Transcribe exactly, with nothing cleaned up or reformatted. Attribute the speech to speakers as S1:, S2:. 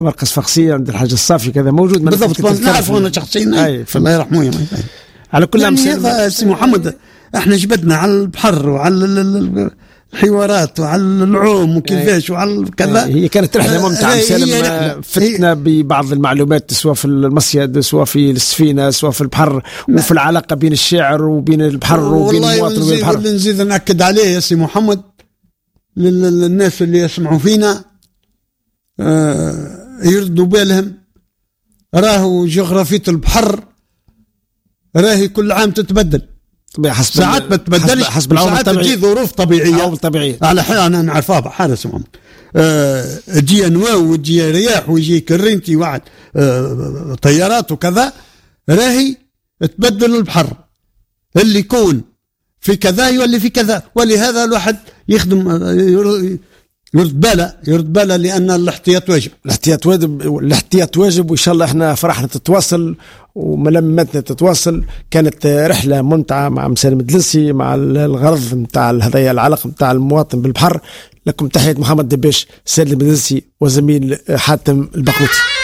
S1: مركز فقسية عند الحاج الصافي كذا موجود
S2: بالضبط. نعرفه أنا شخصيا الله يرحمه.
S1: على كل
S2: يعني هذا سي محمد احنا جبدنا على البحر وعلى الحوارات وعلى العوم وكيفاش وعلى كذا.
S1: هي كانت رحلة ممتعة سالم، فتنا ببعض المعلومات سواء في المصيد سواء في السفينة سواء في البحر وفي العلاقة بين الشاعر وبين البحر وبين المواطن وبين البحر.
S2: والله نزيد نأكد عليه يا سي محمد للناس اللي يسمعوا فينا آه يردوا بالهم، راهو جغرافية البحر راهي كل عام تتبدل،
S1: حسب
S2: ساعات ما تبدلش،
S1: حسب العوامل الطبيعية،
S2: تجي ظروف طبيعية
S1: عوامل طبيعية
S2: على حال أنا نعرفها بحال اسمهم أه تجي أنواع وتجي رياح ويجي كرنتي واحد أه طيارات وكذا، راهي تبدل البحر اللي يكون في كذا يولي في كذا. ولهذا الواحد يخدم يرد باله يرد باله لأن الاحتياط واجب.
S1: الاحتياط واجب الاحتياط واجب وإن شاء الله احنا فرحنا تتواصل وملمتنا تتواصل. كانت رحلة ممتعة مع مسالم الدلسي مع الغرض متاع هذايا العلاقة متاع المواطن بالبحر. لكم تحية محمد دبيش، سالم الدلسي وزميل حاتم البقوتي.